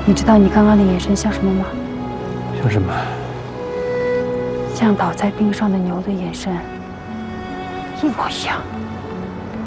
你知道你刚刚的眼神像什么吗？ 像什么？ 像倒在冰上的牛的眼神，一模一样。